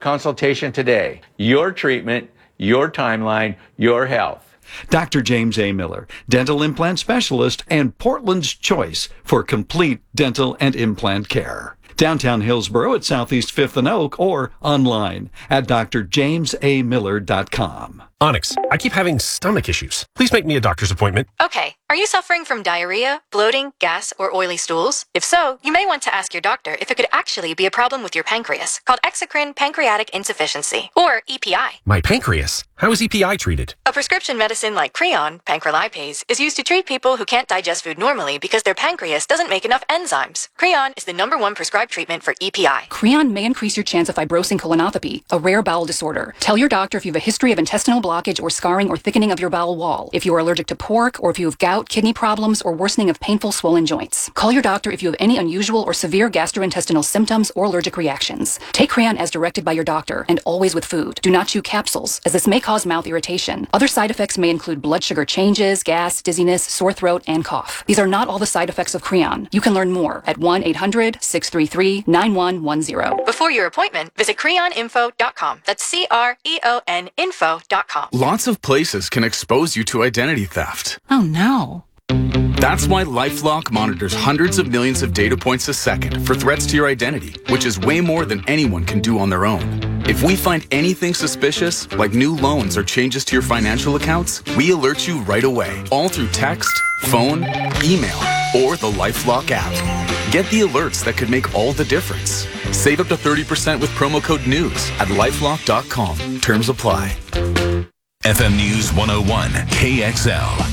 consultation today. Your treatment, your timeline, your health. Dr. James A. Miller, dental implant specialist and Portland's choice for complete dental and implant care. Downtown Hillsborough at Southeast 5th and Oak or online at drjamesamiller.com. Onyx, I keep having stomach issues. Please make me a doctor's appointment. Okay, are you suffering from diarrhea, bloating, gas, or oily stools? If so, you may want to ask your doctor if it could actually be a problem with your pancreas, called exocrine pancreatic insufficiency, or EPI. My pancreas? How is EPI treated? A prescription medicine like Creon, pancrelipase, is used to treat people who can't digest food normally because their pancreas doesn't make enough enzymes. Creon is the #1 prescribed treatment for EPI. Creon may increase your chance of fibrosing colonopathy, a rare bowel disorder. Tell your doctor if you have a history of intestinal blockage or scarring or thickening of your bowel wall, if you are allergic to pork, or if you have gout, kidney problems, or worsening of painful swollen joints. Call your doctor if you have any unusual or severe gastrointestinal symptoms or allergic reactions. Take Creon as directed by your doctor, and always with food. Do not chew capsules, as this may cause mouth irritation. Other side effects may include blood sugar changes, gas, dizziness, sore throat, and cough. These are not all the side effects of Creon. You can learn more at 1-800-633-9110. Before your appointment, visit creoninfo.com. That's CREON info.com. Lots of places can expose you to identity theft. Oh no. That's why LifeLock monitors hundreds of millions of data points a second for threats to your identity, which is way more than anyone can do on their own. If we find anything suspicious, like new loans or changes to your financial accounts, we alert you right away, all through text, phone, email, or the LifeLock app. Get the alerts that could make all the difference. Save up to 30% with promo code NEWS at lifelock.com. Terms apply. FM News 101, KXL.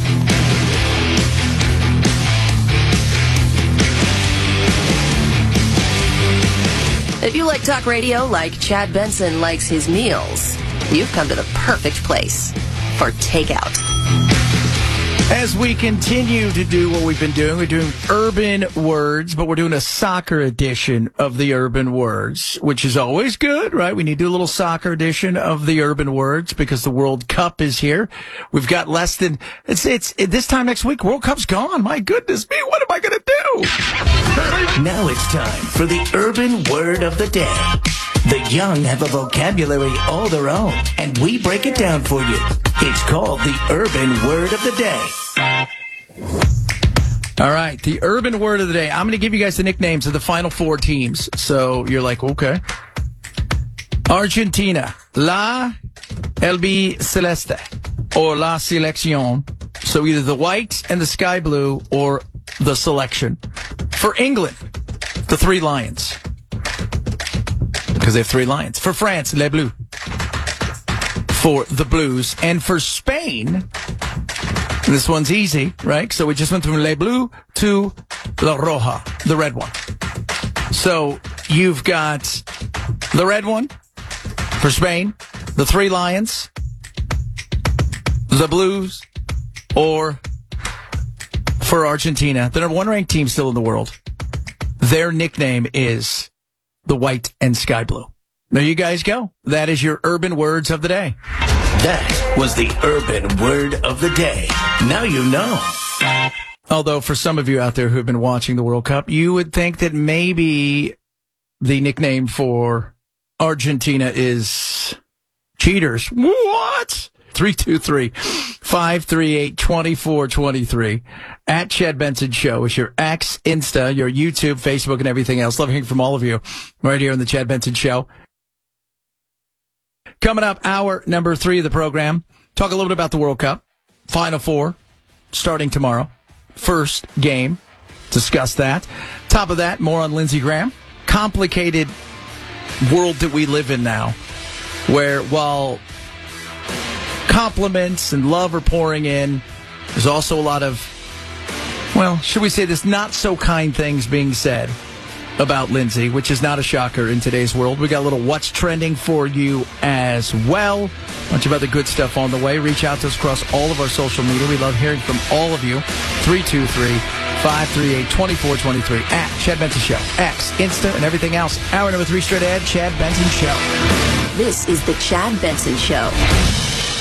If you like talk radio like Chad Benson likes his meals, you've come to the perfect place for takeout. As we continue to do what we've been doing, we're doing urban words, but we're doing a soccer edition of the urban words, which is always good, right? We need to do a little soccer edition of the urban words because the World Cup is here. We've got less than, it's this time next week, World Cup's gone. My goodness me, what am I going to do? Now it's time for the urban word of the day. The young have a vocabulary all their own, and we break it down for you. It's called the urban word of the day. All right, the urban word of the day. I'm going to give you guys the nicknames of the final four teams. So you're like, okay. Argentina, La LB Celeste, or La Selección. So either the white and the sky blue, or the selection. For England, the Three Lions. Because they have three lions. For France, Les Bleus. For the Blues. And for Spain, this one's easy, right? So we just went from Les Bleus to La Roja, the red one. So you've got the red one for Spain, the Three Lions, the Blues, or for Argentina, the #1 ranked team still in the world. Their nickname is the white and sky blue. There you guys go. That is your urban words of the day. That was the urban word of the day. Now you know. Although for some of you out there who have been watching the World Cup, you would think that maybe the nickname for Argentina is cheaters. What? 323-538-2423. At Chad Benson Show is your X, Insta, your YouTube, Facebook, and everything else. Love hearing from all of you right here on the Chad Benson Show. Coming up, hour number 3 of the program. Talk a little bit about the World Cup. Final Four starting tomorrow. First game. Discuss that. Top of that, more on Lindsey Graham. Complicated world that we live in now, where while compliments and love are pouring in, there's also a lot of, well, should we say this, not so kind things being said about Lindsey, which is not a shocker in today's world. We got a little what's trending for you as well. A bunch of other good stuff on the way. Reach out to us across all of our social media. We love hearing from all of you. 323-538-2423 at Chad Benson Show. X, Insta, and everything else. Hour number 3 straight ahead, Chad Benson Show. This is the Chad Benson Show.